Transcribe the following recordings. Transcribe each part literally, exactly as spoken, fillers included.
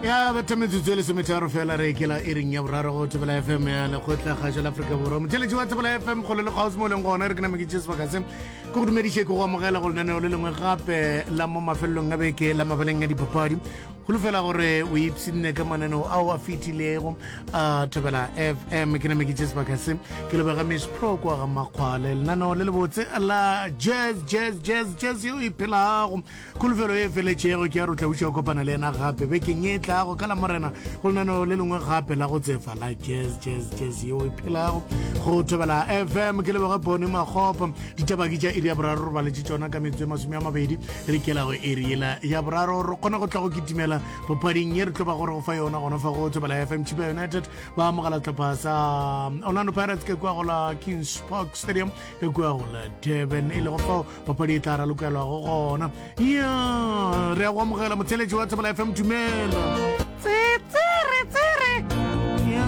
ya batametsitswe le semetaro fela re kela e reng ya boraro go tebela F M ya lekgotla ga jela Afrika Borwa motheletši wa tebela F M go le le gaos mo leng gona re ke name ke Jesu ka se go dumediše go go amogela go lenaneo le lengwe gape la mo mafelelong a beke la mabaleng ya dipapadi go le fela gore o ipsinne ka mananeo ao a fitilego a tebela F M ke name ke Jesu ka se ke le bega Miss Pro kwa ga makgwale lenaneo le le botse la jazz jazz jazz jazz yo iphelago go le fela e feletšego ke ya rotla o kopana le ena gape bekeng e tlago ka la morena go lenaneo le lengwe gape la go tsefa la jazz jazz jazz yo iphelago go tebela F M ke le bega bone magopa ditabaki tša iri ya boraro ba le tšona ka metswe masome a mabedi re kela go iri ya boraro re kgona go tla go kitimela popading ye re tlo ba gore go fa yona gona fa go tebela F M Chiba United ba amogela tlhopha sa Orlando Pirates ke kwa go la Kings Park Stadium ke kwa go la Durban e le go fa papadi e tla ralokelwa go gona ya re a go amogela motheletši wa tebela F M Dumela tsere tsere ya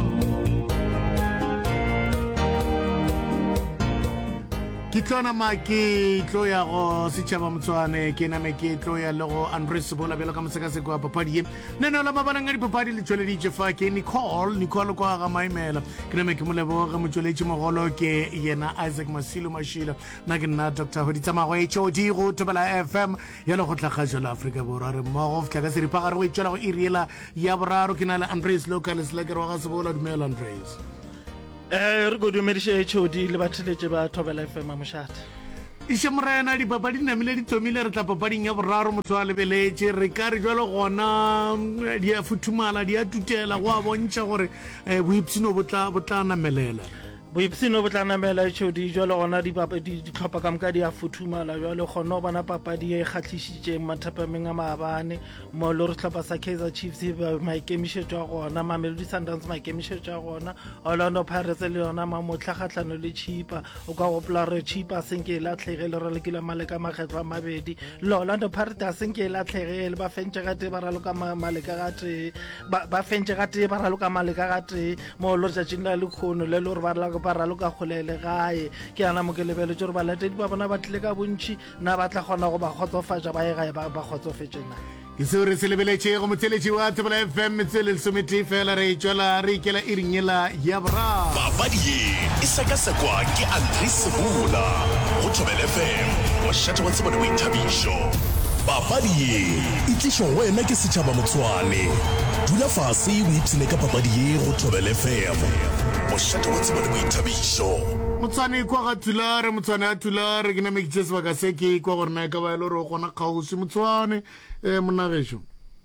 ke tlona ma ke tlo ya go setšhaba motswane ke name ke tlo ya le go Andres Bola bjalo ka mosekaseko wa papadi ye nene la mabalang a dipapadi le tšweleditše fa ke Nicole Nicole kwa ga maimela ke name ke moleboge motšweletši mogolo ke yena Isaac Masilo Mashila na ke nna Doctor Hoditsamago H O D go tebela F M ya le go tlhaga la Afrika Borwa re mmogo go tla ka seripa gare go itšwela go iriela ya boraro ke na le Andres Locals le ke roga Sebola dumela Andres Eh re go dumediše H O D le batheletše ba tobela F M a mošate iše morena dipapadi namile di thomile re tla papading ya boraro motho a lebeletše re ka re jalo gona di a futhumala di a tutela go a bontšha gore boipsino bo tla namelela boipsino bo tla namela H O D jalo gona ditlhopha ka moka di a futhumala jalo gona bona papadi e kgatlhišitšeng mathapameng a maabane mo le re tlhopha sa Kaizer Chiefs ba maikemišetšo a gona Mamelodi Sundowns maikemišetšo a gona Orlando Pirates le yona mamotlhagatlhano le Chipa o ka gopola re Chipa a senke e latlhegele re lekile maleka makgetlo a mabedi le Orlando Pirates a senke e latlhegele ba fentše ga tee ba raloka maleka ga tee ba fentše ga tee ba raloka maleka ga tee mo le tšatšing la lekgono le le gore ba raloka ba raloka kgolele gae ke ana mo ke lebeletse gore balatedi ba bona ba tlile ka bontši na ba tla kgona go ba kgotsofatša ba e gae ba kgotsofetse na ke seo re se lebeletše go motheletši wa tebela F M metse le lesomete fela re tšwela re ikela e ringela ya boraro papadi ye e sekasekwa ke Andries Sebola go tobela F M mošate wa tsebone boithabišo papadi ye e tlišwa wena ke setšhaba motswane dula fase o ipsene ka papadi ye go tobela F M mošate wa tsebone boithabišo motswane kwa ga tulare motswane a tulare ke name ke tše sebaka se ke kwa gore na e ka ba e le gore o gona kgauswi motswane um monagešo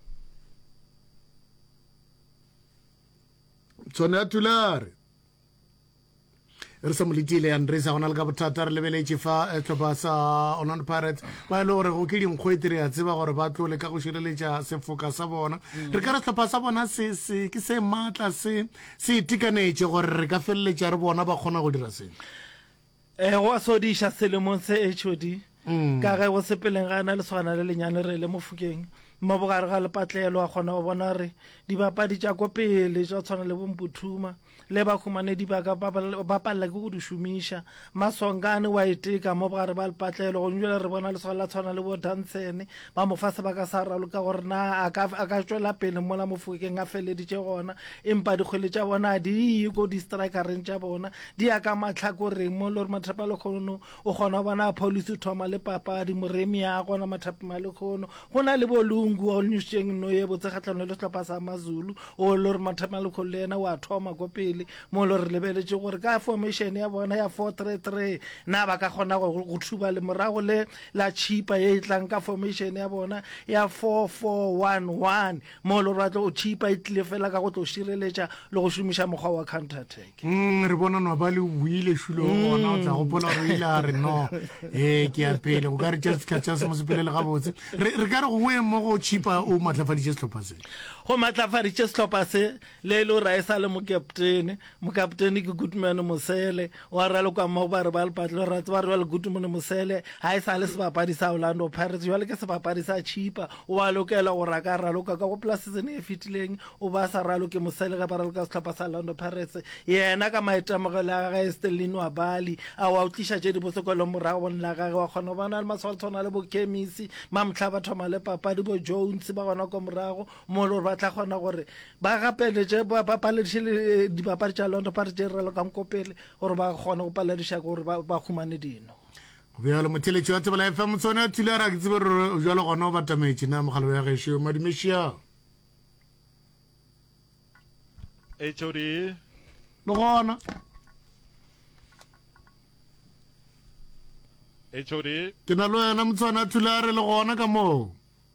motswane a tulare re sa moletile Andres a gona le ka bothata re lebeletše fa tlhopha sa Orlando Pirates ba e le gore go ke dinkgwete re a tseba gore ba tlole ka go šireletša sefoka sa bona re ka re tlhopha sa bona ke se maatla se itekanetše gore re ka feleletša re bona ba kgona go dira seng um go a sodiša selemong se H O D ka ge go sepeleng ga na le swana le lenyane re le mo Fokeng mo bogare ga lepatlelo a kgona go bona re dibapadi tša ko pele tša tshwana le bomphuthuma le bakhumanedi ba ka ba palela ke go di šomiša Masongane wa eteka mo bogare ba lepatlelo go njela re bona le la tshwana le bo Dansene ba mo fa sebaka sa raloka gore na a ka tšwela pele mola mo Fokeng a feleditše gona empa dikgwele tša bona di ko di-strikereng tša bona di ya ka matlhakoreng mo le gore Mathapi Malekgono o kgona go bona policy thoma le papadi moremi ya gona Mathapi Malekgono go na le bolungu o nyušeng no ye botse kgatlano le tlhopha sa Mazulu o le gore Mathapi Malekgono le yena wa thoma go pele mo le re lebeletše gore ka formation ya bona ya four three three na ba ka kgona go thuba le morago le la Chipa e tlang ka formation ya bona ya four four one one mo le re tlo Chipa e tlile fela ka go tlo šireletša le go šomiša mokgwa wa counter attack re bona no ba le buile shulo gona o tla go pola re ile a re no eh ke a pele go ka re just catch us mo sepelele ga botse re ka re go we mo go Chipa o matlafaditše sehlopha se go matlafaditše sehlopha se le le ra isa le mo captain mo captain ke Goodman Mosele wa ra le kwa mo ba re ba le patlo ra tsa re le Goodman Mosele ha isa le sebapadi sa Orlando Pirates jwa le ke sebapadi sa Chipa o wa lokela go ra ka ra loka ka go plus season e fitileng o ba sa ra lo ke Mosele ga ba ra le ka sehlopha sa Orlando Pirates yena ka maitemogelo a ga Stellino Abali a wa utlisha je di botse ko lo morago bona ga wa khona bana le maswal tsona le bo Kemisi mamtlha ba thoma le papadi bo Jones ba gona ko morago mo le ba tla gona gore ba gapeletse ba paledishe dipapadi tša Orlando Pirates tše relo ka nkopele gore ba gona go paledisha gore ba humane dino bjalo motheletši wa tsebela F M tsone thula ra ke tsebe re jalo gona o batametše na mogalo ya gešo madimešia H O D le gona H O D ke na le wena motswana thula re le gona ka moo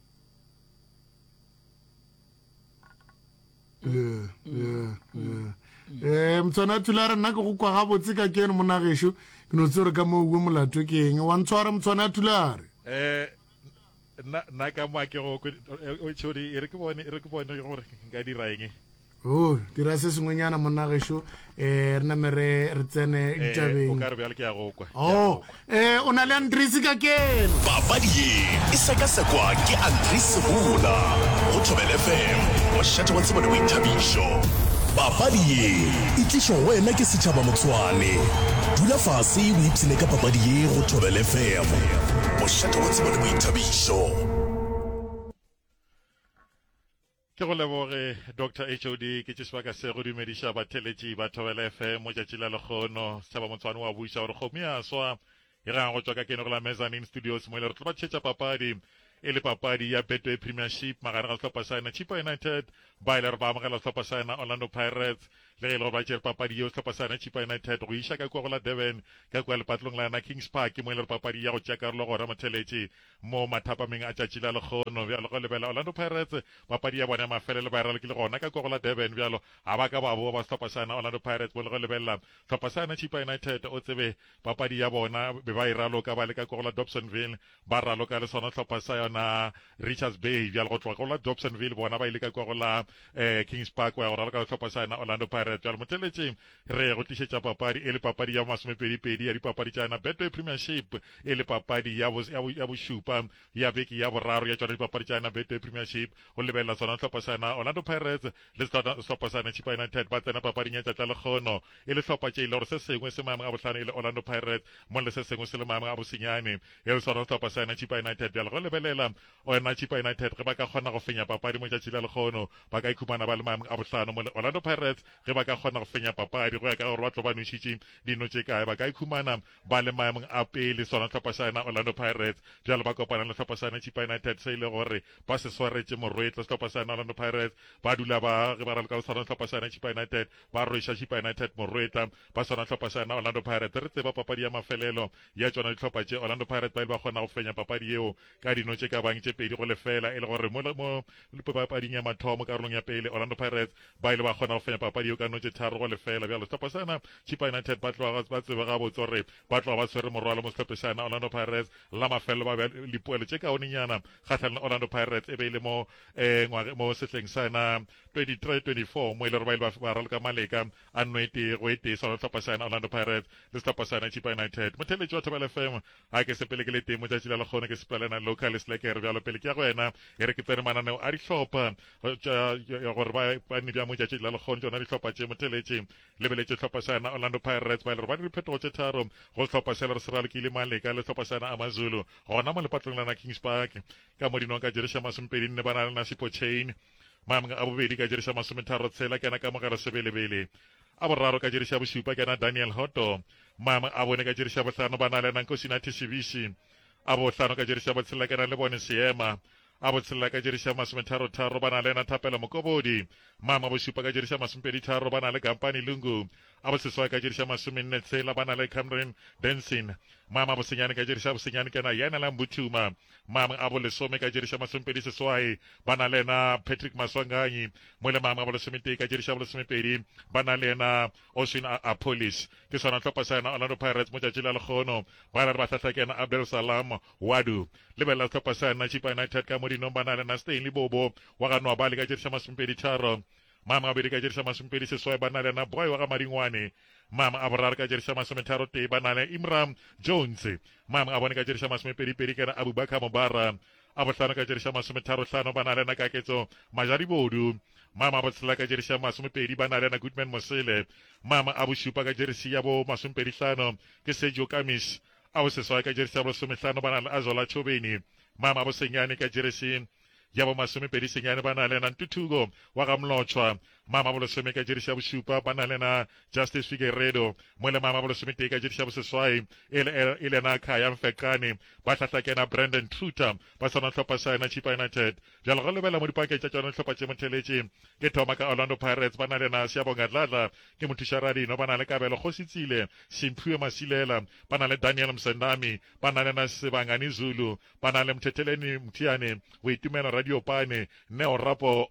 eh eh eh motswana thula re nna ke go kwa ga botse ka kene mona gešo ke no tsore ka moo o molato ke eng wa ntshwara motswana thula re eh na na ka mo ke go H O D e re ke bone e re ke bone gore nka dira eng oh dira se sengwenyana monna gešo eh re name re re tsene ditabeng o ka re bjale ke ya go kwa oh eh o na le Andrisi ka kene papadi ye e sekasekwa ke Andrisi Bula go Thobela F M mo šate wa tsebone boithabišo papadi ye e tlišwa wena ke setšhaba Motswane dula fase o ipsene ka papadi ye go Thobela F M mo šate wa tsebone boithabišo ke go leboge Doctor H O D ke tšeswa ka se go dumediša batheletši ba Thobela F M mo tšatši la lekgono setšhaba Motswane wa buša gore kgomo ya swa e gang go tšwa ka kene go la Mezzanine Studios mo ile re tlo ba tšhetša papadi e le papadi ya Betway Premiership magare ga sehlopha sa Chippa United ba ile re ba amogela sehlopha sa Orlando Pirates le ge le ba tšere papadi yeo sehlopha sa Chippa United go iša ka kwa go la Durban ka kwa lepatlong la Kings Park mo ile re papadi ya go tšea karolo gore motheletši mo mathapameng a tšatši la lekgono bjalo go lebela Orlando Pirates papadi ya bona mafelelo ba rala ke le gona ka kwa go la Durban bjalo a ba ka ba bo ba sehlopha sa Orlando Pirates mo le go lebelela sehlopha sa Chippa United o tsebe papadi ya bona be ba iralo ka ba le ka kwa go la Dobsonville ba ralo ka le sona sehlopha sa na Richards Bay bjalo go tloga go la Dobsonville bona ba ile ka kwa go la eh, Kings Park wa go rala ka sehlopha sa Orlando Pirates bjalo motheletši re go tlišetša papadi e le papadi ya masomepedipedi ya dipapadi tša na Betway Premiership e le papadi ya bošupa ya beke ya boraro ya tšona dipapadi tša na Betway Premiership go lebelela sona sehlopha sa na Orlando Pirates le sehlopha sa Chippa United ba tsena papading ya tšatša lekgono e le sehlopha tše ile gore se sengwe se maemong a bohlano e le Orlando Pirates mo le se sengwe se le maemong a bosenyane e le sona sehlopha sa Chippa United bjalo go lebelela ona Chippa United ge ba ka kgona go fenya papadi mo tšatši la lekgono ba ka ikhumana ba le maemong a bohlano mo Orlando Pirates ge ba ka kgona go fenya papadi go ya ka gore ba tlo ba nošitše dino tše kae ba ka ikhumana ba le maemong a pele sona sehlopha sa Orlando Pirates bjalo ba kopana le sehlopha sa Chippa United se ile gore ba se swaretše morwetlo sehlopha sa Orlando Pirates ba dula ba ge ba raloka sona sehlopha sa Chippa United ba roiša Chippa United morwetla ba sona sehlopha sa Orlando Pirates re tseba papadi ya mafelelo ya tšona dihlopha tše Orlando Pirates ba ile ba kgona go fenya papadi yeo ka dino tše ka bang tše pedi go lefela e le gore mo papading ya mathomo karolong ya pele Orlando Pirates ba ile ba kgona go fenya papadi yeo ka no tše tharo go lefela bjalo sehlopha sa Chippa United ba tloga ba tseba ga botse gore ba tloga ba tshwere morwalo mo sehlopha sa Orlando Pirates la mafelelo ba dipoelo tše kaonenyana kgatlhanong Orlando Pirates e be ile mo eh mo sehleng sa na twenty-three twenty-four mo ile re ba ile ba raloka maleka a nnwete go ete sona sehlopha sa Orlando Pirates le sehlopha sa Chippa United motheletši wa Thobela F M a ke sepele ke le teng mo tšatši la lekgono ke sepelana local slacker bjalo pele ke ya go wena e re ke tsene mananeo a dihlopha gore ba ne bja mo tšatši la lekgono tšona dihlopha tše motheletši lebeletše sehlopha sa Orlando Pirates ba ile re ba le diphetogo tše tharo go sehlopha se le re se ralokile maleka le sehlopha sa Amazulu gona mo lepatlong la Kings Park ka mo dinong ka diriša masompedi nne ba na le Nasipo Chain maemong a bobedi ka diriša masometharo tshela kena ka mogala sebelebele a boraro ka diriša bošupa kena Daniel Hoto maemong a bone ka diriša bohlano ba na le Nankosinathi Sibishi a bohlano ka diriša botshela kena le bone Seema a botshelela ka diriša masometharo-tharo ba na le Nathapela Mokobodi maemong a bošupa ka diriša masomepedi-tharo ba na le Kampani Lungu a boseswai ka diriša masomenne tshela ba na le Cameron Denson maemong a bosenyane ka diriša bosenyane kena Yana Lambutuma maemong a bolesome ka diriša masomepedi seswai ba na le na Patrick Maswanganyi mo le maemong a bolesometee ka diriša bolesomepedi ba na le na Ocean Apolis ke sona tlhopha sa Orlando Pirates mo tšatši la lekgono ba re ba hlahlakena Abdel Salam Wadu lebelela tlhopha sa Chippa United ka mo dinong ba na le na Stanley Bobo wa ga noa ba le ka diriša masomepedi-tharo maemong a bedi ka diriša masomepedi seswai ba na le na Boy wa ga Madingwane maemong a boraro ka diriša masometharo tee ba na le Imram Jones maemong a bone ka diriša masomepedi-pedi kena Abubakar Mobara a bohlano ka diriša masometharo-hlano ba na le na Kaketso Majaribodu maemong a botshelela ka diriša masomepedi ba na le na Goodman Mosele maemong a bošupa ka diriši ya bo masomepedi-hlano ke Sergio Kamis a boseswai ka diriša bolesomehlano ba na le Azola Chobeni maemong a bosenyane ka diriši ya bo masomepedi senyane ba na le na Ntuthuko wa ga Mlotshwa, mama bolesome ka jerisi ya bosupa ba na le na Justice Figueredo, mo le mama bolesome te ka jerisi ya boseswai ele ele na Khaya Mfekane, ba tlatla kena Brandon Truta ba sona tlhopha sa na Chipa United. Jalo go lebela mo dipake tsa tsona tlhopha tse motheletše ke thoma ka Orlando Pirates ba na le na Siyabonga Dladla ke mothusharadi no ba na le Kabelo Kgositsile, Simphiwe Masilela ba na le Daniel Msendami ba na le na Sebangani Zulu ba na le Mthetheleni Mthiane Boitumelo Radio Pane Neo Rapo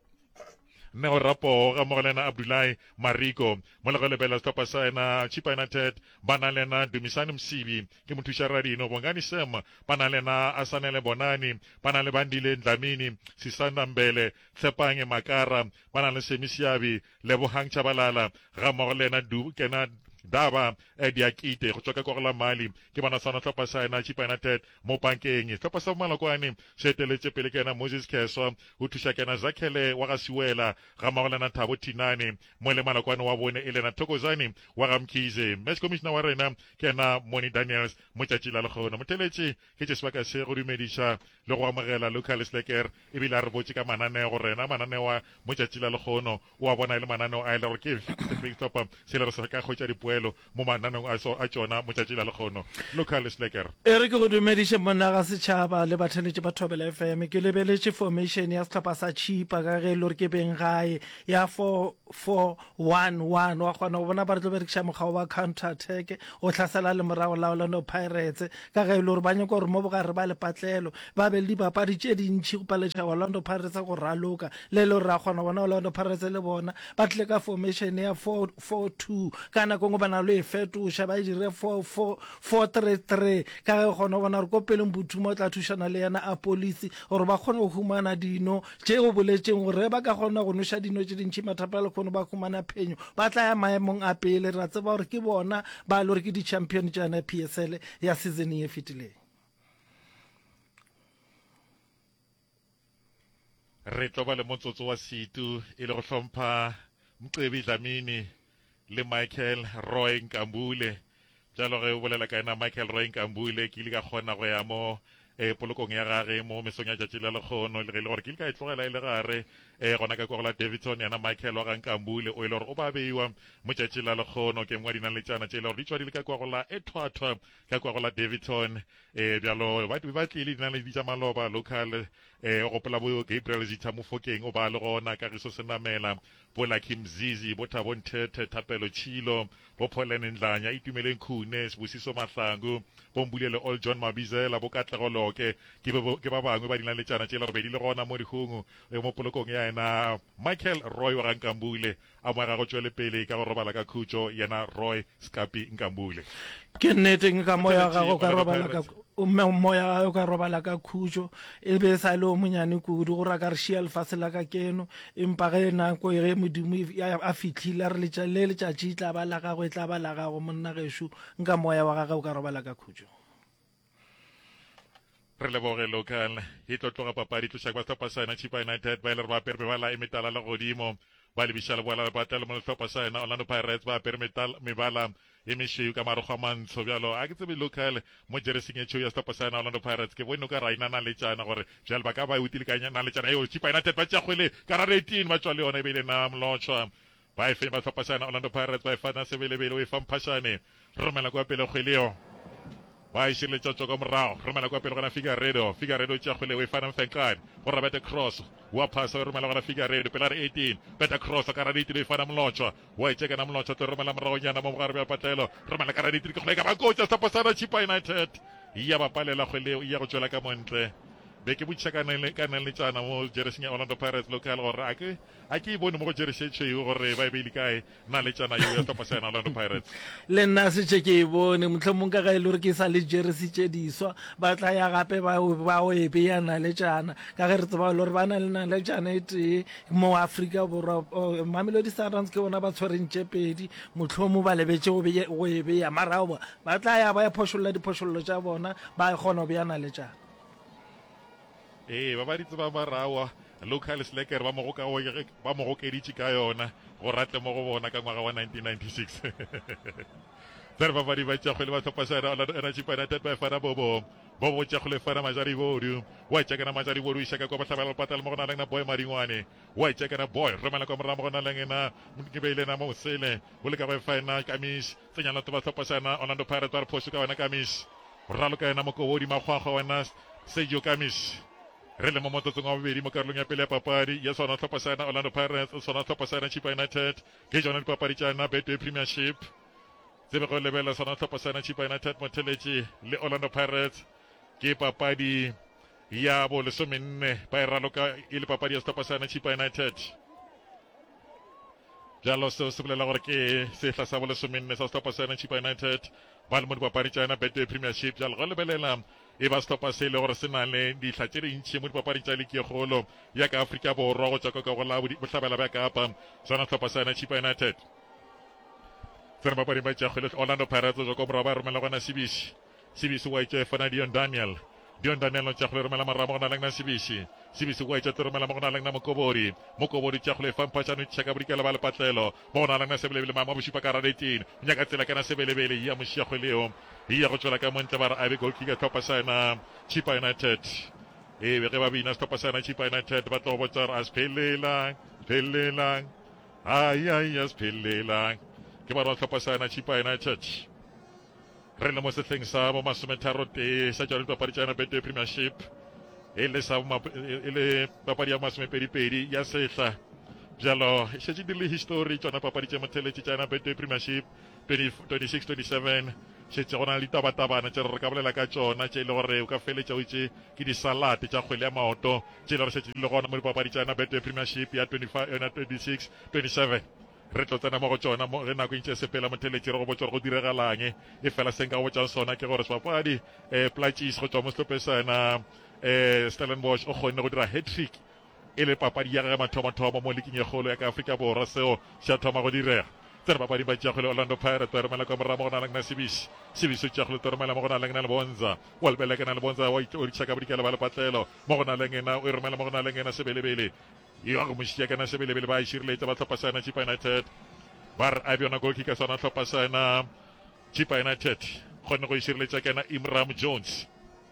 Neo Rapo ga Mogolena Abdullahi Mariko mo le go lebela tlhopha sa na Chipa United ba na le na Dumisani Msibi ke mothusharadi no Bongani Sem ba na le na Asanele Bonani ba na le Bandile Dlamini Sisanda Mbele Tshepange Makara ba na le Semisiabi Lebohang Chabalala ga Mogolena Du kena Daba Ediakite go tsoka go la mali ke bana sana tlhopha sa na Chipa United mo bankeng tlhopha sa Malokwane se eteletse pele kena Moses Keso o thusa kena Zakhele wa ga Siwela ga Magolana Thabo Tinane mo le Malokwane wa bone Elena Thokozani wa ga Mkhize. Match commissioner wa rena kena Moni Daniels mo tšatši la lekgono motheletše ke tse sebaka se go dumediša le go amogela local slacker e bile a re botse ka mananeo go rena mananeo wa mo tšatši la lekgono o a bona le mananeo a ile gore ke big top se le re se ka khotsa dipoelo mo mananong a so a tsona mo tšatši la lekgono local slacker e re ke go dumediše monna ga setšhaba le batheletše ba Thobela F M ke lebeletše formation ya setlhopha sa Chipa ka ge le gore ke beng gae ya four four one one wa kgona go bona ba re tlo berekiša mokgwa wa counter attack o tlhasela le morago la Orlando Pirates ka ge le gore ba nyaka gore mo bogare ba le patlelo ba be le dipapadi tše dintšhi go paletša Orlando Pirates go raloka le le gore ra kgona bona Orlando Pirates le bona ba tle ka formation ya four four two ka nako ngwe ba na le e fetoša ba e dire four four three three ka ge kgona bona gore ko peleng Bothuma o tla thušana le yana a polisi gore ba kgone go humana dino tše go boletšeng gore ba ka kgona go noša dino tše dintšhi mathapa le kgone ba humana phenyo ba tla ya maemong a pele ra tseba gore ke bona ba le gore ke di-champion tšana P S L ya season e fetileng. re tlo ba le motsotso wa situ e le go hlompha Mcebi Dlamini le Michael Roy Nkambule jalo ge o bolela ka ena Michael Roy Nkambule ke ile ka kgona go ya mo e polokong ya gare mo mesong ya tšatši la lekgono le le gore ke ile ka e tlogela e le gare e gona ka kogola Davidson yana Michael wa ga Nkambule o ile gore o ba beiwa mo tšatši la lekgono ke ngwa dinang le tšana tše ile gore di tswa di le ka kogola e thwathwa ka kogola Davidson e bjalo ba ba tlile dinang le ditša maloba local e gopola bo Gabriel Zitha Mofokeng o ba le gona ka giso senamela bo Lucky Mzizi bo Thabo Nthethe Thapelo Chilo bo Pauline Ndlanya Itumeleng Khune Sibusiso Mahlangu bo Mbulele All John Mabizela bo Katlego-Loke ke ke ba bangwe ba dinang le tšana tše le gore be di le gona mo dikgong mo polokong ya ena Michael Roy wa ga Nkambule a mo ga go tšwele pele ka go robala ka khutšo yena Roy Scapi Nkambule ke nnete ka moya ga go ka robala ka o moya ga o ka robala ka khutšo e be sa le o monyane kudu go raka re šia lefase la ka keno empa ge nako ge modimo a fitlhile re le letšatši tla ba la gago e tla ba la gago monna gešo nka moya wa gage o ka robala ka khutšo re leboge local e tlo tloga papadi tlošaka ba tlhopha sa ena Chipa United ba ile re ba apere mebala e metala la godimo ba lebiša le boela le batlela mo letlhopha sa ena Orlando Pirates ba apere mebala e mešweu ka marogo a mantsho bjalo a ke tsebe local mo jersing e tšhweu ya setlhopha sa ena Orlando Pirates ke bone o ka ra inana le tšana gore bjale ba ka ba utile ka nyana le tšana eo Chipa United ba tšakgwele ka ra eighteen ba tswa le yona e beile na Mlotshwa ba e fe ba tlhopha sa ena Orlando Pirates ba e fana sebelebele o e fa Mphashane romela kwa pele kgweleo ba e šiletša tswa ka morago romela kwa pele gona Figueredo Figueredo tšakgwele o e fana Mfenkane go rabete cross wa phasa o romela gona Figueredo pela re eighteen beta cross ka ra ditiro e fana Mlotshwa wa e tšeka na Mlotshwa tlo romela moragonyana mo mogare bja patlelo romela ka ra ditiro ke go leka ba kotsa setlhopha sa Chipa United ya ba palela kgweleo ya go tšwela ka montle be ke botšiša ka nang le tšana mo jersing ya Orlando Pirates local gore a ke a ke e bone mo go jeresetšweo gore ba e beile kae na le tšana eo ya setlhopha sa ena Orlando Pirates le nna setše ke e bone mohlomong ka ga e le gore ke sa le jersey tše diswa ba tla ya gape ba o e beya na le tšana ka ge re tseba le gore ba na le na le tšana e tee mo Afrika Borwa Mamelodi Sundowns ke bona ba tshwereng tše pedi mohlomong ba lebetše go e beya marago ba tla ya ba ya phošolola diphošololo tša bona ba e kgona go beya na le tšana ee ba ba ditse ba marawa local slacker ba mo go ba mo go keditše ka yona go ratle mo go bona ka ngwaga wa nineteen ninety-six tsere ba ba di ba tšakgwele ba tlhopha sa ena Chipa United ba e fana bobo bo bo tja go le fana majari bodu wa tja kana majari bodu ishaka ko batla bala patala mo gona leng na boy maringwane wa tja kana boy re mala ko mra mo gona leng na ke beile na mo sele bo le ka ba fana kamis tsenya la to ba tlopa sana Orlando Pirates ba phoso ka wana kamis ralo ka na mo ko wodi magwagwa wana Sergio Kamis re le mo mototsong wa bobedi mo karolong ya pele ya papadi ya sona tlopa sana Orlando Pirates sona tlopa sana Chippa United ke jona dipapadi tsana Betway Premiership tsebe go lebela sona tlopa sana Chippa United motheletši le Orlando Pirates ke papadi ya bo lesomenne ba e raloka e le papadi ya tlopa sana Chippa United jalo se se bolela gore ke sehla sa bo lesomenne sa tlopa sana Chippa United ba le mo dipapadi tsana Betway Premiership jalo go lebelela e ba stopa se le gore se na le dihla tše dintšhi mo dipapadi tša leki e kgolo ya ka Afrika Borwa go tswa ka go la bohlabela ba kapa sona tlopa sana Chippa United tsena papadi ba tša kgwele Orlando Pirates go ko bra ba romela gona Sibisi Sibisi wa itse fana Dion Daniel Dion Daniel no tša kgwele romela maramo gona leng na Sibisi Sibisi wa itse romela mo gona leng na Mokobori Mokobori tša kgwele fa mpatšano tšaka bodikela ba le patlelo mo gona leng na sebelebele mama bošipa ka radetini nyaka tsela kana sebelebele ya mošia kgweleo ya go tšwela ka montle ba re a be goalkeeper tlopa sana Chippa United e be ge ba bina tlopa sana Chippa United ba tlo botsa re a sephelelang sephelelang ai ai a sephelelang ke ba re tlopa sana Chippa United re le mo sehleng sa bo masometharo te sa tšwa le papadi tšana Betway Premiership e le sa e le papadi ya masomepedipedi ya sehla bjalo e šetše di le history tšona papadi tše motheletši tšana Betway Premiership twenty-six twenty-seven šetše go na le ditabatabana tše re ka bolela ka tšona tše e le gore o ka feletša o itše ke disalate tša kgwele ya maoto tše e le gore šetše di le gona mo dipapadi tšana Betway Premiership ya twenty-six twenty-seven re tlo tsena mo go tšona ge nako ntše sepela motheletši re go botsa gore go diregalang e fela seng ka go botšang sona ke gore sebapadi um platšis go tšwa mo setlopesana um Stellenbosch o kgonne go dira hat-trick e le papadi ya ge mathomathomo mo leking e kgolo ya ka Afrika Borwa seo se a thoma go direga tsena papadi ba tšakgole Orlando Pirates ba romela ka moramo go na leng na Sibisi Sibisi o tšakgole to romela mo go na leng na Lebonza wa lebeleke na Lebonza wa ditšhaka bodikela ba le patlelo mo go na leng ena o e romela mo go na leng ena sebelebele ya go mošia kana sebelebele ba e šireletša ba tlhopa sana Chippa United ba re a bjona goalkeeper sona tlhopa sana Chippa United kgonne go e šireletša kena Imram Jones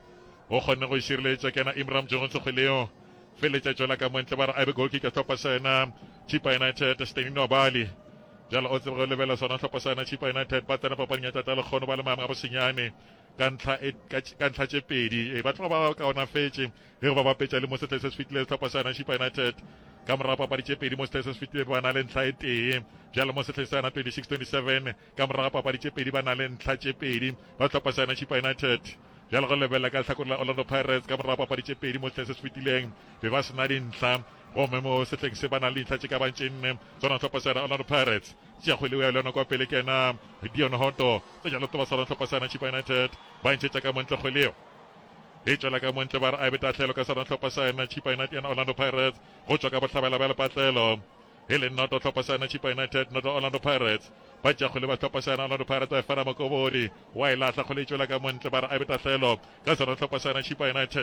o kgonne go e šireletša kena Imram Jones kgweleo feletša tšwela ka montle ba re a be goalkeeper tlhopa sana Chippa United Stenino Bali jalo o tsebe go lebela sona tlhopa sana Chippa United ba tsena papading ya tata lekgono ba le maame a bosenyane ka ntlha tše pedi e ba tloga ba kaonafetše ge go ba bapetša le mo setlhe se se fitlile tlhopa sana Chippa United ka morago papadi tše pedi mo setlhe se se fitlile ba na le ntlha e tee bjalo mo setlhe sana twenty-six twenty-seven ka morago papadi tše pedi ba na le ntlha tše pedi ba tlhopa sana Chippa United bjalo go lebelela ka lehlakore la Orlando Pirates ka morago papadi tše pedi mo setlhe se se fitileng be ba sena dintlha gomme mo setlheng se ba na le dintlha tše ka bantše nne tsona tlhopa sana Orlando Pirates tšea kgwele ya lona kwa pele kena Dion Hoto tse jalo toba sona tlhopa sana Chippa United ba ntšhetša ka montle kgweleo e tšwela ka montle ba re a betatlhelo ka sona tlhopa sana Chippa United ya Orlando Pirates go tšwa ka bohlabela ba lepatlelo e le noto tlhopa sana Chippa United noto Orlando Pirates ba tšea kgwele ba tlhopa sana Orlando Pirates ba e fana Mokobori wa e latlha kgwele e tšwela ka montle ba re a betatlhelo ka sona tlhopa sana Chippa United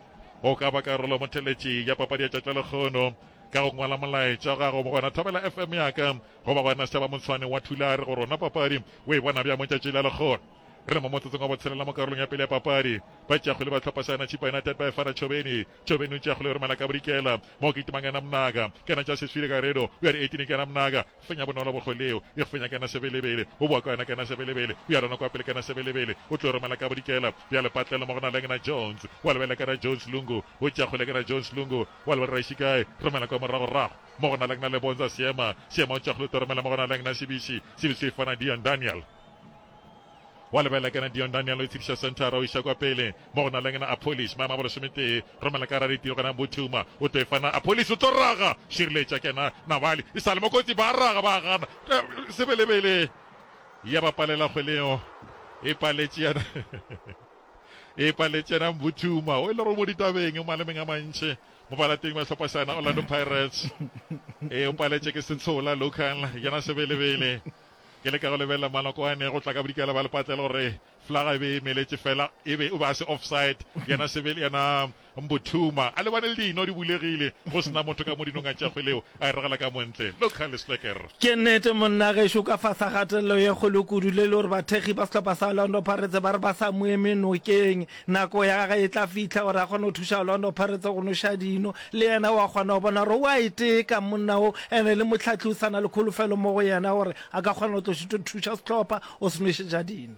o ka ba karolo motheletši ya papadi ya tšatša lekgono ka go ngwala molaetša ga go gona thobela F M yaka go ba gona seba montshwane wa thulare go rona papadi o e bona bja mo tšatši la lekgono re mo motsotsong wa botshelela mo karolong ya pele ya papadi ba tšakgole ba tlhopha sana Chippa United ba e fara Tšhobeni Tšhobeni o tšakgole o romela ka bodikela mo ke itemang ena mnaga kena tša seswile ka redo o ya re eighteen kena mnaga fenya bonolo bokgoleo e fenya kena sebelebele o boa ka ena kena sebelebele o ya rona kwa pele kena sebelebele o tlo romela ka bodikela bja lepatlelo mo gona leng na Jones wa lebela kena Jones Lungu o tšakgole kena Jones Lungu wa lebela raishikae romela ka morago-rago mo gona leng na Lebonza Seema Seema o tšakgole to romela mo gona leng na Sibisi Sibisi fana Dion Daniel wa lebela kena Dion Daniel o itsiriša centara o iša kwa pele mo gona leng na Apolis mama bolo somete romela ka raditiro kana Buthuma o to efana Apolis o tlo raga šireletša kena Nabali e sa le mokotsi ba raga ba gana sebelebele ya ba palela kgweleo e paletše yana e paletše yana Buthuma o e le gore mo ditabeng o malemeng a mantšhe mo balateng ba tlhopha sana Orlando Pirates e o paletše ke Setshola local yana sebelebele ke le ka go lebelela malokwane go tla ka bodikela ba lepatlelo gore flaga e be e meletse fela e be o ba se offside yena sebele yana Mbuthuma a le bane le dino di bulegile go sena motho ka mo dinong a tšagwe leo a e regela ka montle local slacker ke nnete monna gešo ka fasa gatelelo ye kgolo kudu le le gore bathegi ba setlhopha sa Orlando Pirates ba re ba sa mo eme nokeng nako ya gage e tla fitlha gore a kgone go thuša Orlando Pirates go noša dino le yena wa kgona go bona gore wa iteka monna o ene le motlhatlhi o sana le kgolofelo mo go yena gore a ka kgona go thuša setlhopha o se nošetša dino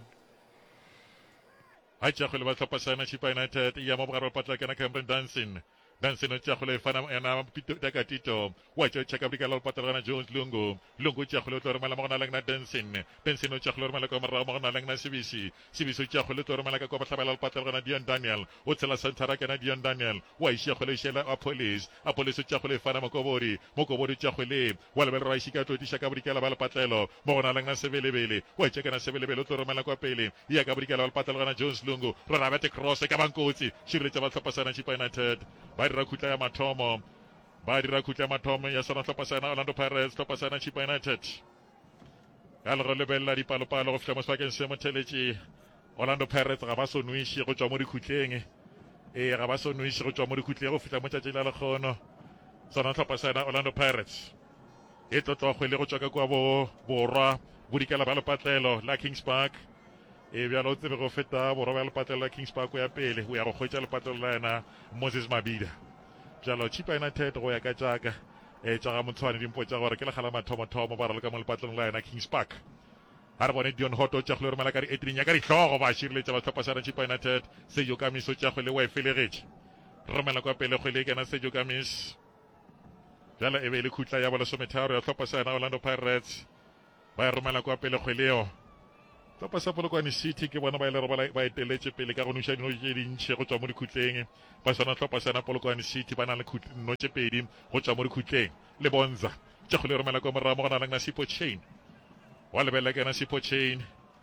a tšagwe le ba tlhopha sana Chipa United ya mo bogare ba patla kana Cameron Dancing Dancing o tšagwe le fana yana taka tito wa tšo tšaka bdika la patla kana Jones Lungu Lungu tšagwe le tlo mala mo gona lengna Dancing Dancing o tšagwe le mala ko mara mo gona lengna Sibisi Sibisi o tšagwe le tlo mala ka ko batla la patla kana Dion Daniel o tsela sentara kana Dion Daniel wa tšagwe le shela a police a police o tšagwe le fana mo kobori mo kobori tšagwe le wa le bel ra ishika tlo tisha ka bdika la bala patlelo mo gona lengna Sebelebele wa tšaka na Sebelebele o tlo mala kwa pele ya ka bdika la patla kana Jones Lungu rona bete cross ka bankotsi shiretse ba tlhopha sana Chipa United ba dira khutla ya mathomo ba dira khutla ya mathomo ya sona tlhopha sana Orlando Pirates tlhopha sana Chipa United ka le go lebella dipalopalo go fihla mo sebakeng se motheletše Orlando Pirates ga ba sonwiše go tšwa mo dikhutleng e ga ba sonwiše go tšwa mo dikhutleng go fihla mo tšatši la lekgono sona tlhopha sana Orlando Pirates e tlotlo kgwele go tšwa ka kwa bo borwa bodikela ba lepatlelo la Kings Park e bjalo o tsebe go feta borwa ba lepatlelo la Kings Park ya pele o ya go kgwetša lepatlelo la yena Moses Mabida bjalo Chipa United go ya ka tšaka e tša ga motshwane dimpo tša gore ke legala mathomo-thomo ba re le ka mo lepatlelong la yena Kings Park ga re bone Dion Hoto tšagole re mala ka di eighteen ya ka dihlogo ba šireletša ba tlhopha sana Chipa United Sejo Kamiso tšagwe le wa e felegetše re mela kwa pele kgwele e kena Sejo Kamis bjalo e be le khutla ya bolesometharo ya tlhopha sana Orlando Pirates ba e romela kwa pele kgweleo tlhopha sa Polokwane City ke bona ba ile re ba eteletše pele ka go noša dino tše dintšhe go tšwa mo dikhutleng ba sona tlhopha sana Polokwane City ba na le no tše pedi go tšwa mo dikhutleng le Bonza tšego le romela kwa morago mo go na leng na Sipo Chain wa lebelela ke na Sipo Chain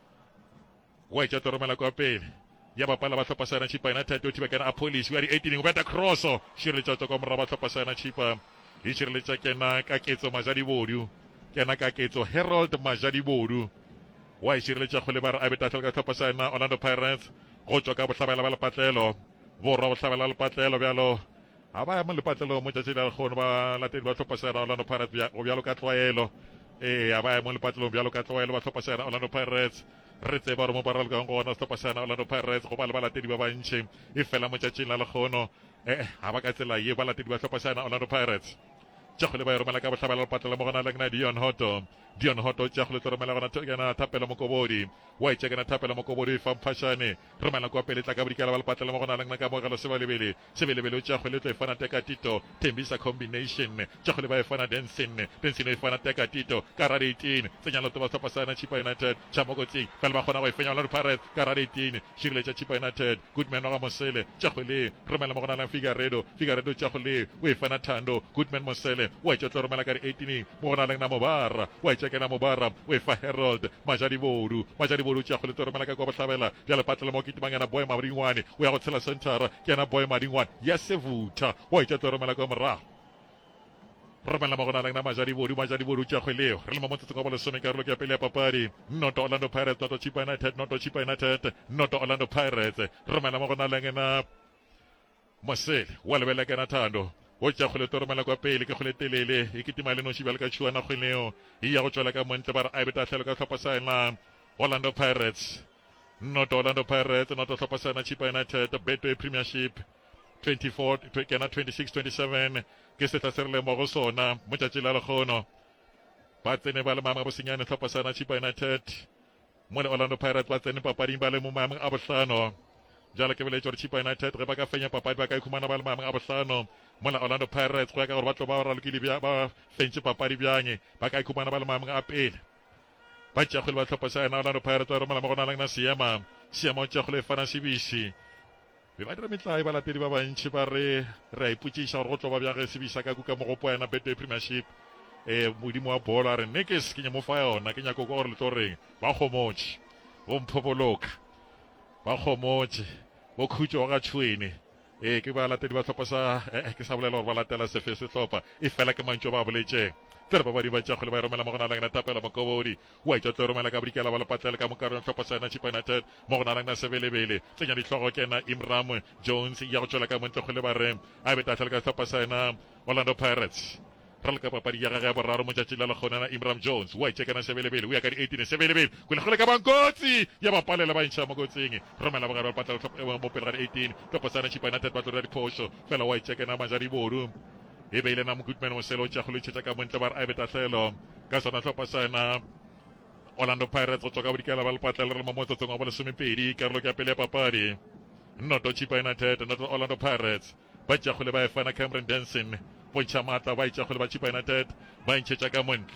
wa etša tlo romela kwa pele ya bapala ba tlhopha sana Chipa United o thiba kena a police wa di eighteen go beta crosso šireletša tšwa kwa morago ba tlhopha sana Chipa e šireletša kena ka ketso Majadi Bodu kena ka ketso Harold Majadi Bodu wa šireletša go le ba re a betatlhela ka tlhopha sana Orlando Pirates go tšwa ka bohlabela ba lepatlelo borwa bohlabela lepatlelo bjalo a ba ya mo lepatlelo mo tšatši la lekgono ba latedi ba tlhopha sana Orlando Pirates go bjalo ka tlwaelo e a ba ya mo lepatlelong bjalo ka tlwaelo ba tlhopha sana Orlando Pirates re tseba gore mo ba ralekang gona tlhopha sana Orlando Pirates go ba le balatedi ba bantšhi e fela mo tšatšing la lekgono e ga ba ka tsela ye balatedi ba tlhopha sana Orlando Pirates tšagole ba e romela ka bohlabela lepatlelo mo gona leng na Dion Hoto Dion Hoto tšagole tlo romela gona kena thapelo mokobodi wa itša kena thapelo mokobodi famphashane romela kwa pele tla ka bodikela ba lepatlelo mo gona leng na ka mogelo sebelebele sebelebele o tšagole tlo e fana teka tito Tembisa combination tšagole ba e fana Dancing Dancing e fana teka tito ka radi eighteen senyalo to ba tlhopha sana Chipa United tšhamokotsing fela ba kgona go e fenya Orlando Pirates ka radi eighteen šireletša Chipa United Goodman wa ga Mosele tšagole romela mo gona leng Figueredo Figueredo tšagole o e fana Thando Goodman Mosele wa itša tlo romela ka di eighteen mo gona leng na Mobara wa itša kena Mobara o e fa Harold Majadi Bodu Majadi Bodu tšagole tlo romela ka kwa bohlabela bjale patlelo mo kitimang yana Boy Madingwane o ya go tshela centera ke yana Boy Madingwane ya Sevutha wa itša tlo romela kwa morago romela mo gona leng na Majadi Bodu Majadi Bodu tšagoleo re le mo motsotso ka bolesome karolo ke ya pele ya papadi noto Orlando Pirates noto Chipa United noto Chipa United noto Orlando Pirates romela mo gona leng na Mosele wa lebela kena Thando o tšagole to romela kwa pele ke kgole telele e kitima le noši bjale ka tšhuana kgweleo e ya go tšwela ka montle ba re a betatlhelo ka tlhopha sana Orlando Pirates not Orlando Pirates not tlhopha sana Chipa United Betway Premiership twenty-four kena twenty-six twenty-seven ke setla se re le mo go sona mo tšatši la lekgono ba tsene ba le maameng a bosenyane tlhopha sana Chipa United mo le Orlando Pirates ba tsene papading ba le mo maameng a bohlano jalo ke beletša gore Chipa United ge ba ka fenya papadi ba ka ikhumana ba le maameng a bohlano mola Orlando Pirates go ya ka gore ba tlo ba ralokile ba fentše papadi bjang ba ka ikhumana ba le maameng a pele ba tšagole ba tlhopha sana Orlando Pirates ba romela mo gona leng na Seema Seema o tšagole e fana Sebisi be ba dira metlae balatedi ba bantšhi ba re re a ipotšiša gore go tlo ba bjage Sebisa ka kuka mogopo yana Betway Premiership e modimo wa bolo a re nekes ke nyamo fa yona ke nyako kwa gore le tlo reng ba kgomotše bo mphopoloka ba kgomotše bo khutšo wa ga tšhwene e ke ba latedi ba tlhopha sa ke sa bolela gore ba latela sefe setlhopha e fela ke mantšo ba boletšeng tere babadi ba tša kgole ba romela mo go na leng na tapela mokobodi wa itša tlo romela ka bodikela ba lepatlela ka mokarong tlhopha sana Chipa United mo go na leng na sebelebele tsenya ditlhogo kena Imram Jones ya go tšwela ka montle kgole ba re a be tatlhela ka tlhopha sana Orlando Pirates ra le ka papadi ya gage ya boraro mo tšatši la lekgonana Imram Jones wa itšekana sebelebele o ya ka di eighteen sebelebele kole kgole ka bankotsi ya bapalela ba ntšha mo kotsing romela bogare ba patla mo pele ga di eighteen tlhopha sana Chipa United ba tlo ra diphoso fela wa itšekana majadi bodu e beile na Goodman moselo tša go letšetša ka montle ba re a be tatlhelo ka sona tlhopha sana Orlando Pirates go tswa ka bodikela ba lepatlela re mo motsotsong wa bo lesomepedi karolo ke ya pele ya papadi noto Chipa United noto Orlando Pirates ba tša gole ba efana Cameron Denson bontšha maatla ba itša gole ba Chipa United ba intšhetša ka montle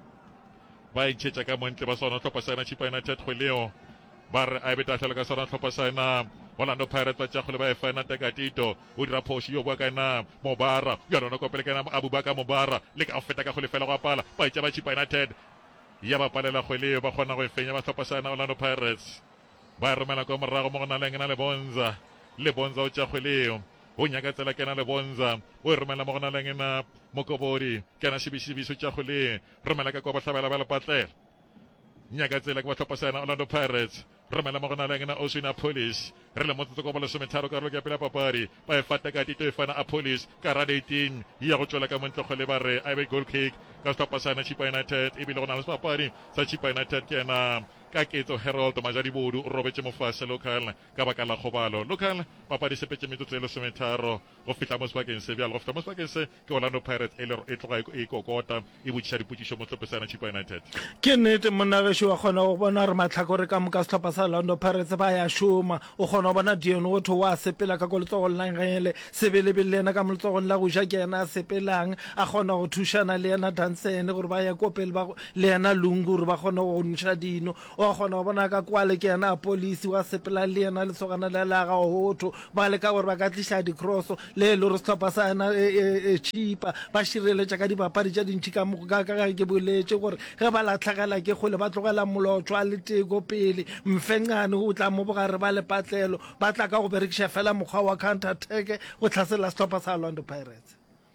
ba intšhetša ka montle ba sona tlhopha sana Chipa United kgweleo ba re a be tatlhelo ka sona tlhopha sana Orlando Pirates ba tša gole ba efana Tekatito o dira phoši yo bua kana Mobara ya rona kopele kana Abubakar Mobara le ka feta ka gole fela go apala ba itša ba Chipa United ya ba palela kgweleo ba kgona go efenya ba tlhopha sana Orlando Pirates ba romela ko morago mo go na leng na le bonza le bonza o tša kgweleo o nyaka tsela kena le bonza o romela mo go na leng na mokobodi kena šibisibiso tša kgweleng romela ka kwa ba hlabela ba lepatlela nyaka tsela ke ba tlhopha sana Orlando Pirates romela mo go na leng na Oswina Police re le motsotso ko ba lesometharo karolo ke ya pele ya papadi ba e fata ka tito e fana a Police ka rad eighteen ya go tšwela ka montle kgole ba re a be goal kick ka tlhopha sana Chipa United ebile go na le sepapadi sa Chipa United ke ena ka ketso Harold majadi bodu o robetse mofase local ka baka la kgobalo local papadi sepetse metsotso e lesometharo go fihla mo sebakeng se bjalo go fihla mo sebakeng se ke Orlando Pirates e le e tloga e kokota e botšiša dipotšišo mo tlhophe sana Chipa United ke nnete monnageši wa kgona go bona gore matlhakore ka moka setlhopha sa Orlando Pirates ba ya šoma o kgona go bona Dion Otho wa sepela ka ko letsogong la ngele sebelebele le ena ka mo letsogong la go ja ke ena a sepelang a kgona go thušana le ena Dansen gore ba ya kopele le ena Lungu gore ba kgona go ntšha dino o kgona go bona ka kwale ke ena a Polisi wa sepela le ena le tsogana le la ga Otho ba le ka gore ba ka tliša di-cross le le gore setlhopha sa ena Chipa ba šireletša ka dipapadi tša dintšhi ka mogo ka ka ke boletše gore ge ba latlhagela ke kgole ba tlogela molotšwa le teko pele mfengane o tla mo bogare ba lepatlelo ba tla ka go berekiša fela mokgwa wa counter attack go tlhasela setlhopha sa Orlando Pirates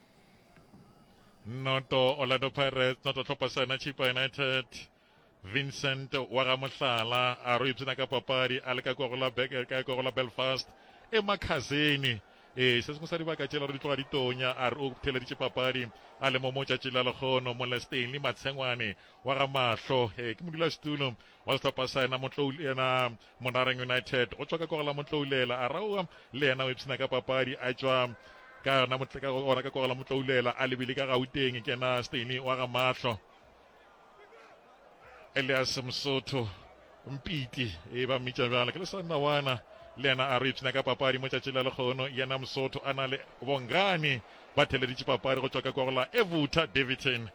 noto Orlando Pirates noto tlhopha sana Chipa United Vincent wa ga mohlala a re ipsena ka papadi a le ka kogola ka kogola Belfast e makhazeni e se se sa dibaka tšela re di tloga ditonya a re o theleditše papadi a le mo motšatši la lekgono mo Stanley Matshengwane wa ga mahlo e ke modula setulo wa setlhopha sa ena ena Monareng United go tswa ka kogola motloulela a raoa le ena o ipsena ka papadi a tšwa ka ona ka ona ka kogola motloulela a lebile ka Gauteng ke na Stanley wa ga mahlo Elias Msotho Mpiti e ba mmitša bjala ke le sana wana le ena a re ipsena ka papadi mo tšatši la lekgono yena Msotho a na le bongane ba theleditše papadi go tswa ka kogola Evuta Davidson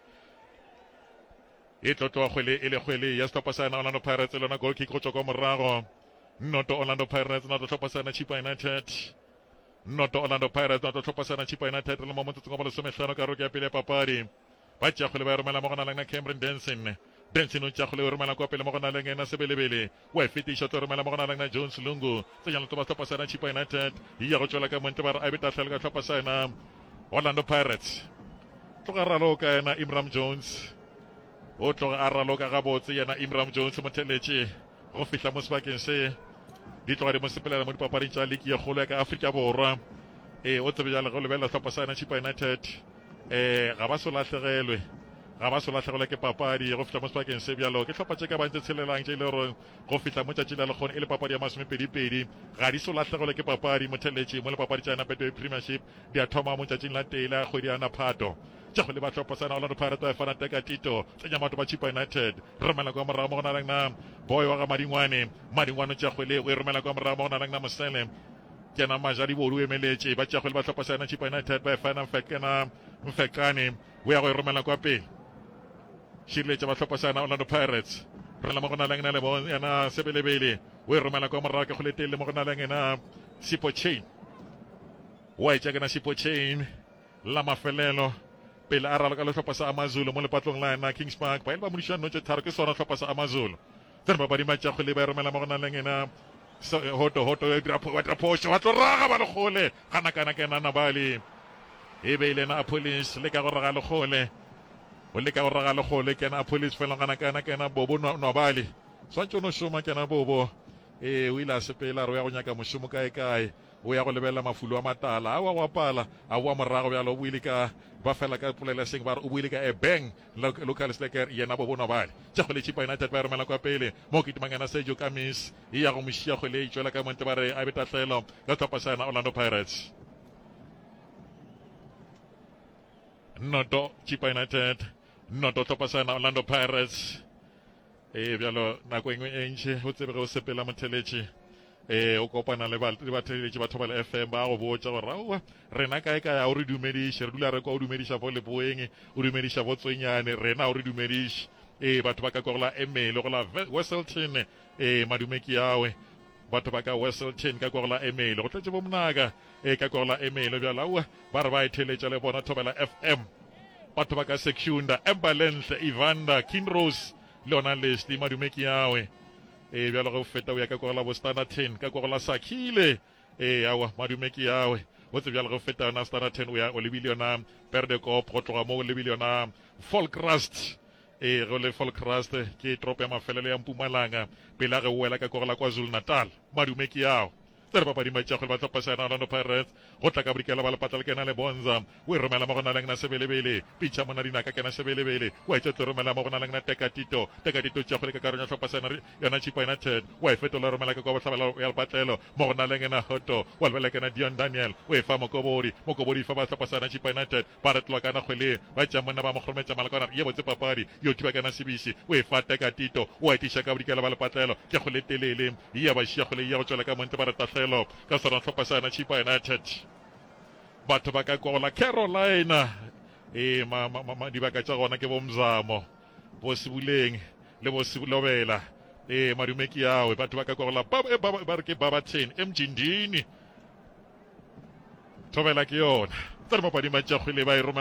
e tlotloa kgwele e le kgwele ya setlhopha sa Orlando Pirates le yona goal kick go tswa kwa morago noto Orlando Pirates noto tlhopha sana Chipa United noto Orlando Pirates noto tlhopha sana Chipa United le mo motsotsong wa bo lesomehlano ka roke ya pele ya papadi ba tša kgwele ba romela mo go na leng na Cameron Denson Denson o tša kgwele o romela kwa pele mo go na leng ena sebelebele wa e fetiša tlo romela mo go na leng na Jones Lungu tsenya leto ba tlhopha sana Chipa United ya go tšwela ka montle ba re a be tatlhele ka tlhopha sana Orlando Pirates tloga raloka yena Imram Jones o tloga a raloka gabotse yena Imram Jones motheletše go fihla mo sebakeng se di tloga di mo sepelela mo dipapading tša leki ya kgolo ya ka Afrika Borwa e o tsebe jale go lebelela tlhopha sana Chipa United eh ga ba so latlhegelwe ga ba so latlhegelwe ke papadi go fihla mo sebakeng se bjalo ke tlhopha tše ka bantse tshelelang tše e le gore go fihla mo tšatši la lekgono e le papadi ya masomepedipedi ga di so latlhegelwe ke papadi motheletše mo le papadi tša Betway Premiership di a thoma mo tšatšing la tele a kgwedi ya Naphato tša go le ba tlhopha sana Orlando Pirates ba efana teka tito tsenya mato ba Chipa United romela kwa morago mo go na leng na boy wa ga Madingwane Madingwane tša kgwele o e romela kwa morago mo go na leng na Mosele ke na majadi bodu o emeletše ba tša kgwele ba tlhopha sana Chipa United ba efana mfekena mfekane o ya go e romela kwa pele šireletša ba tlhopha sana Orlando Pirates rela mo go na leng na le yena sebelebele o e romela kwa morago ke go letele mo go na leng ena Sipo Chain wa etša ke na Sipo Chain la mafelelo pele a raloka le tlhopha sa Amazulu mo lepatlong la ena Kings Park ba ile ba modiša notše tharo ke sona tlhopha sa Amazulu tsene ba badima tša kgwele ba e romela mo go na leng ena hoto hoto wa dira phošo wa tlo raga ba lekgole gana kana ke nana bale e beile na Police le ka go raga lekgole o le ka go raga legole kena police fela gana kana kena bobo nobali swantse no shoma kena bobo eh o ile a sepela re ya go nyaka mošomo kae kae o ya go lebela mafulo a matala a wa go apala a wa morago bjalo o buile ka ba fela ka polela seng ba re o buile ka e bang local slacker yena bobo nobali tša go le Chipa United ba romela kwa pele mo ke timangana Sergio Camis e ya go mošia go le itšwela ka monte ba re a betatlelo ka thopasana Orlando Pirates noto Chipa United noto thopasana Orlando Pirates e bjalo nako engwe e ntšhe o tsebe ge o sepela motheletši eh o kopana le batheletši ba Thobela F M ba go botša gore aowa rena kae kae o re dumediše re dula re kwa o dumediša bo leboeng o dumediša bo tswenyane rena o re dumediše eh batho ba ka kogola emele go la Westleton eh madumeki yawe batho ba ka Westleton ka kogola emele go tletše bo mnaka eh ka kogola emele bjalo aowa ba re ba etheletša le bona Thobela F M batho ba ka Secunda Embalenhle Evander Kinrose leona Leslie madumeki yawe e bjalo go feta o ya ka kogola bo Standerton ka kogola Sakhile e awa madumeki yawe o tse bjalo go feta na Standerton o ya o lebile yona Perdekop go tloga mo o lebile yona Folkrust e go le Folkrust ke tropo ya mafelelo ya Mpumalanga pele a ge o wela ka kogola KwaZulu Natal madumeki yawe tsere papadi matšakgole ba tlhopasana Orlando Pirates go tla ka borikela ba lepata le kena le bonza o e romela mo go na leng na sebelebele pitša mona dinaka kena sebelebele o e tšetlo romela mo go na leng na tekatito tekatito tšakgole ka karong ya tlhopasana yona Chipa United o e fetola romela ka kwa botlhabela ya lepatlelo mo go na leng na hoto o lebele kena Dion Daniel o e fa mokobori mokobori fa ba tlhopasana Chipa United ba re tloa kana kgwele ba tša monna ba mo kgorometša malakwana ye botse papadi yo thiba kana sebisi o e fa tekatito o e tiša ka borikela ba lepatlelo ke go le telele ya ba šia kgole ya go tšwela ka monte ba re tatlhelo ka sona tlhopasana Chipa United batho ba ka kogola Carolina e ma ma dibaka tša gona ke bo Mzamo bo Sebuleng le bo Sebulobela e madumeki yawe batho ba ka kogola ba re ke Babaten Emjindini Thobela ke yona tsare mapadi matšakgole ba e romela